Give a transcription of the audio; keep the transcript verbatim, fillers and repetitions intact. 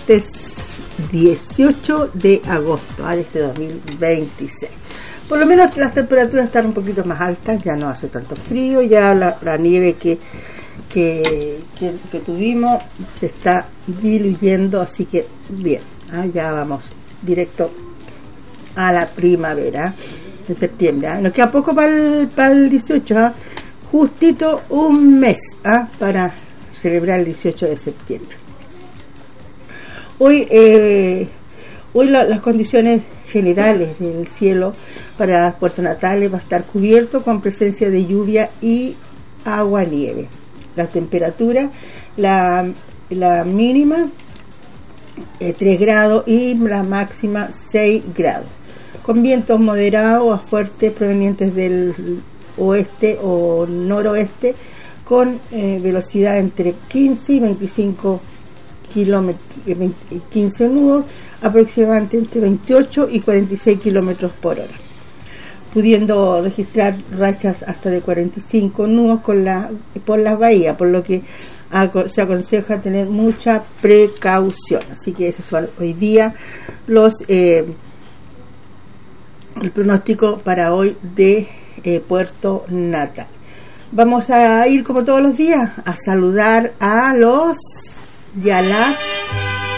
martes dieciocho de agosto de este dos mil veintiséis. Por lo menos las temperaturas están un poquito más altas, ya no hace tanto frío, ya la, la nieve que, que, que, que tuvimos se está diluyendo, así que bien, ¿ah? Ya vamos directo a la primavera de septiembre. ¿ah? Nos queda poco para el, para el dieciocho, ¿ah? Justito un mes ¿ah? para celebrar el dieciocho de septiembre. Hoy, eh, hoy la, las condiciones generales del cielo para Puerto Natales va a estar cubierto con presencia de lluvia y agua nieve. La temperatura, la, la mínima eh, tres grados y la máxima seis grados, con vientos moderados a fuertes provenientes del oeste o noroeste, con eh, velocidad entre quince y veinticinco kilómetros, quince nudos, aproximadamente entre veintiocho y cuarenta y seis kilómetros por hora, pudiendo registrar rachas hasta de cuarenta y cinco nudos con la, por las bahías, por lo que se aconseja tener mucha precaución. Así que esos son hoy día los eh, el pronóstico para hoy de eh, Puerto Natal. Vamos a ir como todos los días a saludar a los y a las